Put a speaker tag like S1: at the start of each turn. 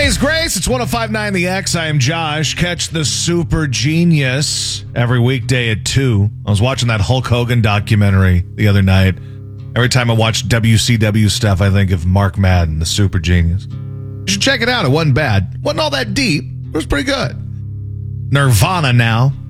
S1: Today's Grace, it's 105.9 The X. I am Josh. Catch the Super Genius every weekday at 2. I was watching that Hulk Hogan documentary the other night. Every time I watch WCW stuff, I think of Mark Madden, the Super Genius. You should check it out. It wasn't bad. Wasn't all that deep. It was pretty good. Nirvana now.